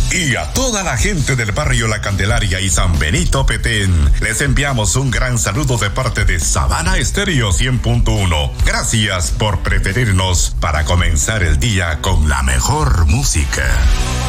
Y a toda la gente del barrio La Candelaria y San Benito Petén, les enviamos un gran saludo de parte de Sabana Estéreo 100.1. Gracias por preferirnos para comenzar el día con la mejor música.